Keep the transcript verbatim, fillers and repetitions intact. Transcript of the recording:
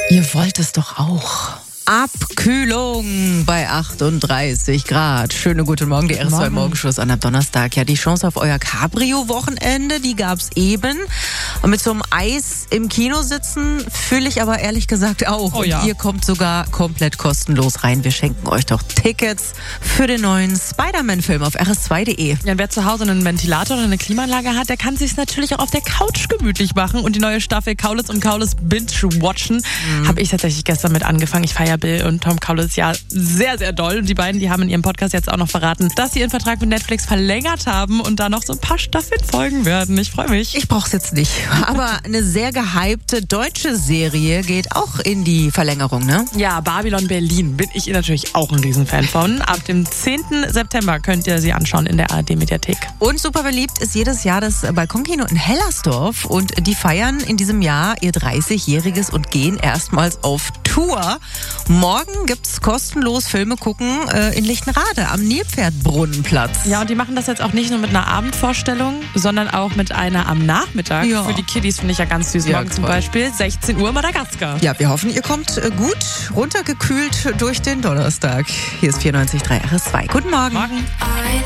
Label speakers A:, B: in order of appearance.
A: Ihr wollt es doch auch. Abkühlung bei achtunddreißig Grad. Schönen guten Morgen, die R S zwei Morgenschuss an am Donnerstag. Ja, die Chance auf euer Cabrio-Wochenende, die gab's eben. Und mit so einem Eis im Kino sitzen fühle ich aber ehrlich gesagt auch.
B: Oh ja.
A: Und ihr kommt sogar komplett kostenlos rein. Wir schenken euch doch Tickets für den neuen Spider-Man-Film auf R S zwei Punkt de.
B: Ja, wer zu Hause einen Ventilator oder eine Klimaanlage hat, der kann sich natürlich auch auf der Couch gemütlich machen und die neue Staffel Kaulitz und Kaulitz binge-watchen. Mhm. Habe ich tatsächlich gestern mit angefangen. Ich feiere Bill und Tom Kaulitz ja sehr, sehr doll. Und die beiden, die haben in ihrem Podcast jetzt auch noch verraten, dass sie ihren Vertrag mit Netflix verlängert haben und da noch so ein paar Staffeln folgen werden. Ich freue mich.
A: Ich brauch's jetzt nicht. Aber eine sehr gehypte deutsche Serie geht auch in die Verlängerung, ne?
B: Ja, Babylon Berlin bin ich natürlich auch ein Riesenfan von. Ab dem zehnten September könnt ihr sie anschauen in der A R D-Mediathek.
A: Und super beliebt ist jedes Jahr das Balkonkino in Hellersdorf. Und die feiern in diesem Jahr ihr dreißigjähriges und gehen erstmals auf Tour. Morgen gibt's kostenlos Filme gucken äh, in Lichtenrade am Nilpferdbrunnenplatz.
B: Ja, und die machen das jetzt auch nicht nur mit einer Abendvorstellung, sondern auch mit einer am Nachmittag.
A: Ja.
B: Für die Kiddies finde ich ja ganz süß.
A: Ja,
B: Morgen zum
A: toll.
B: Beispiel sechzehn Uhr Madagaskar.
A: Ja, wir hoffen, ihr kommt äh, gut runtergekühlt durch den Donnerstag. Hier ist vierundneunzig Komma drei R S zwei. Guten Morgen.
B: Morgen.